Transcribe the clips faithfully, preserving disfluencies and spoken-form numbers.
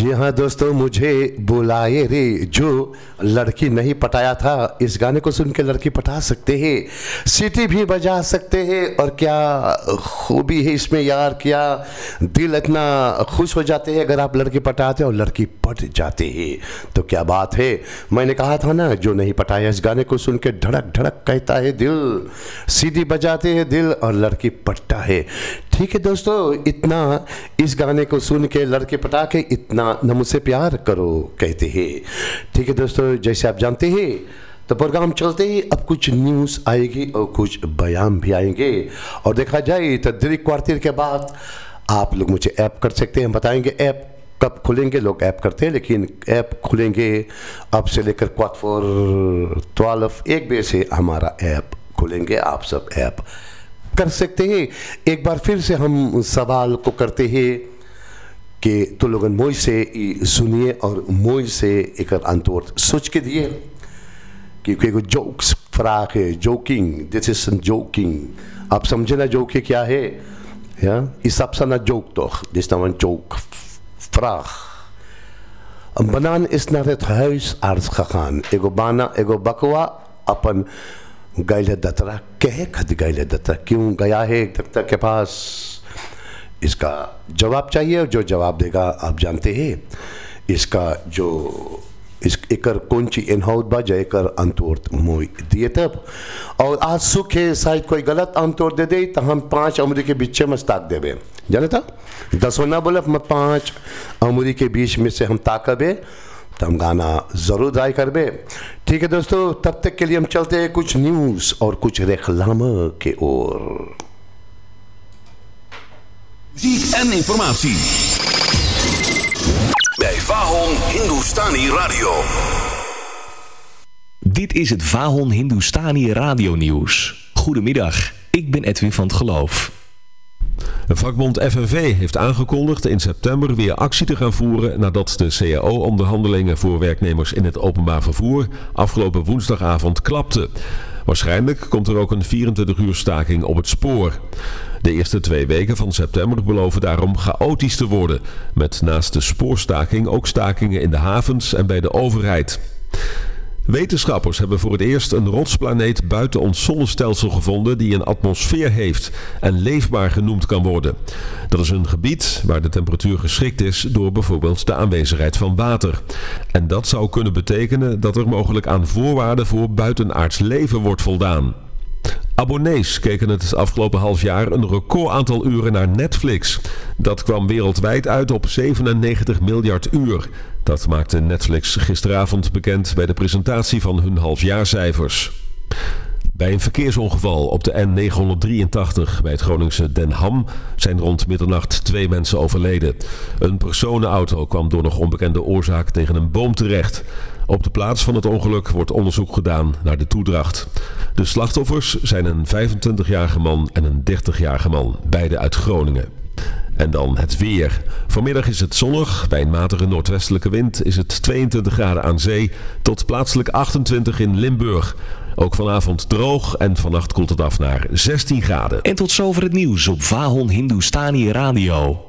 जी हाँ दोस्तों, मुझे बुलाए रे जो लड़की नहीं पटाया था, इस गाने को सुन के लड़की पटा सकते हैं, सीटी भी बजा सकते हैं। और क्या खूबी है इसमें यार, क्या दिल इतना खुश हो जाते हैं अगर आप लड़की पटाते और लड़की पट जाते हैं, तो क्या बात है। मैंने कहा था ना, जो नहीं पटाया इस गाने को सुन के धड़क धड़क कहता है दिल, सीटी बजाते हैं दिल और लड़की पटता है। ठीक है दोस्तों, इतना इस गाने को सुन के लड़के पटा के इतना न मुझसे प्यार करो कहते हैं। ठीक है दोस्तों, जैसे आप जानते हैं तो प्रोग्राम चलते ही अब कुछ न्यूज़ आएगी और कुछ बयान भी आएंगे। और देखा जाए तो दिल्ली क्वार्टर के बाद आप लोग मुझे ऐप कर सकते हैं, हम बताएंगे ऐप कब खुलेंगे। लोग ऐप करते हैं लेकिन ऐप खुलेंगे अब से लेकर क्वार्टर फोर ट्वेल्व एक बजे से हमारा ऐप खुलेंगे, आप सब ऐप कर सकते हैं। एक बार फिर से हम सवाल को करते हैं कि तो लोगन मोई से सुनिए और मोई से एक अंतोर सोच के दिए, क्योंकि कोई जोक्स फ्राक है, जोकिंग, दिस इज जोकिंग। आप समझे ना जोक क्या है, या इस आपसा ना जोक तो दिस ना वन जोक फ्राक बनान इस ना रे थाइस आर्स खान एगो बाना एगो बकवा अपन गैले दतरा कहे खद गैले दतरा क्यों गया है दत्ता के पास, इसका जवाब चाहिए। और जो जवाब देगा आप जानते हैं इसका जो इस एकर कौन ची इनहाउद बा जो एकर अंतोर्त मोई दिए तब। और आज सुख है, शायद कोई गलत अंतोर दे दे तो हम पाँच अमरी के बीच में ताक देवे, जाने था दसों ना बोले मैं पाँच अमरी के बीच में से हम ताकबे तो हम गाना ज़रूर ट्राई करबे। ठीक है दोस्तों, तब तक के लिए हम चलते हैं कुछ न्यूज़ और कुछ रेखलाम के ओर। Muziek en informatie bij Vahon Hindustani Radio. Dit is het Vahon Hindustani Radio Nieuws. Goedemiddag, ik ben Edwin van het Geloof. De vakbond F N V heeft aangekondigd in september weer actie te gaan voeren nadat de C A O-onderhandelingen voor werknemers in het openbaar vervoer afgelopen woensdagavond klapten. Waarschijnlijk komt er ook een vierentwintig uur staking op het spoor. De eerste twee weken van september beloven daarom chaotisch te worden, met naast de spoorstaking ook stakingen in de havens en bij de overheid. Wetenschappers hebben voor het eerst een rotsplaneet buiten ons zonnestelsel gevonden die een atmosfeer heeft en leefbaar genoemd kan worden. Dat is een gebied waar de temperatuur geschikt is door bijvoorbeeld de aanwezigheid van water. En dat zou kunnen betekenen dat er mogelijk aan voorwaarden voor buitenaards leven wordt voldaan. Abonnees keken het afgelopen half jaar een record aantal uren naar Netflix. Dat kwam wereldwijd uit op zevenennegentig miljard uur. Dat maakte Netflix gisteravond bekend bij de presentatie van hun halfjaarcijfers. Bij een verkeersongeval op de N negenhonderddrieëntachtig bij het Groningse Den Ham zijn rond middernacht twee mensen overleden. Een personenauto kwam door nog onbekende oorzaak tegen een boom terecht. Op de plaats van het ongeluk wordt onderzoek gedaan naar de toedracht. De slachtoffers zijn een vijfentwintigjarige man en een dertigjarige man, beide uit Groningen. En dan het weer. Vanmiddag is het zonnig. Bij een matige noordwestelijke wind is het tweeëntwintig graden aan zee tot plaatselijk achtentwintig in Limburg. Ook vanavond droog en vannacht koelt het af naar zestien graden. En tot zover het nieuws op Vahon Hindustani Radio.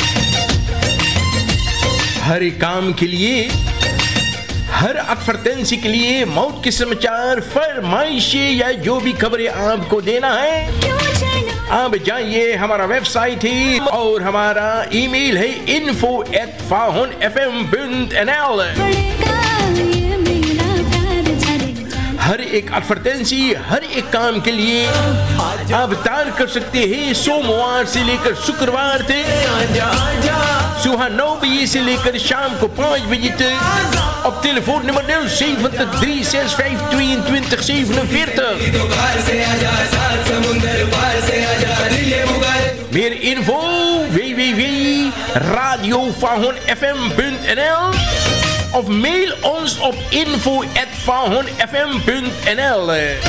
हर काम के लिए, हर advertising के लिए, मौत के समाचार, फरमाइशें या जो भी खबरें आपको देना है, आप जाइए, हमारा वेबसाइट है और हमारा ईमेल है info at फाहोन F M dot N L. हर एक एडवर्टाइजिंग, हर एक काम के लिए आप तार कर सकते हैं सोमवार से लेकर शुक्रवार तक सुबह नौ बजे से लेकर शाम को पाँच बजे तक op telefoonnummer nul zeventig drie zes vijf tweeëntwintig zevenenveertig. Meer info w w w punt radio vahon f m punt n l of mail ons op info at vahon f m punt n l.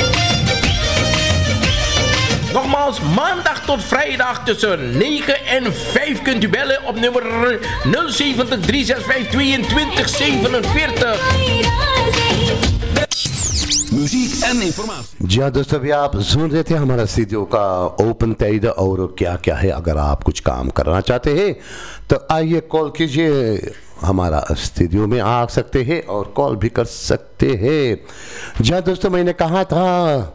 Nogmaals, maandag tot vrijdag tussen negen en vijf kunt u bellen op nummer nul zeventig drie zes vijf tweeëntwintig zevenenveertig. Muziek en informatie. जी हाँ दोस्तों, अभी आप सुन रहे थे हमारा studio का open Tide और क्या क्या है। अगर आप कुछ काम करना चाहते हैं तो आइए कॉल कीजिए, हमारा स्टूडियो में आ सकते हैं और कॉल भी कर सकते हैं। जी हाँ दोस्तों, मैंने कहा था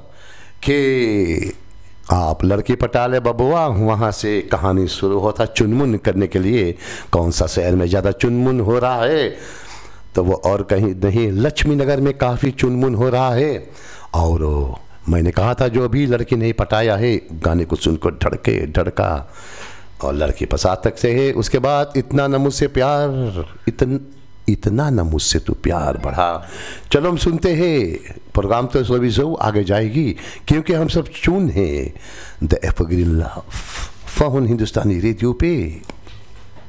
कि आप लड़की पटा ले बबुआ, वहाँ से कहानी शुरू होता चुनमुन करने के लिए। कौन सा शहर में ज़्यादा चुनमुन हो रहा है, तो वो और कहीं नहीं, लक्ष्मी नगर में काफ़ी चुनमुन हो रहा है। और मैंने कहा था जो भी लड़की नहीं पटाया है, गाने को सुनकर धड़के धड़का और लड़की पसा तक से है। उसके बाद इतना न मुझसे प्यार, इतन इतना न मुझसे तू प्यार बढ़ा। चलो हम सुनते हैं, प्रोग्राम तो सभी सो आगे जाएगी क्योंकि हम सब चून हैं the evergreen love for Hindustani radio पे।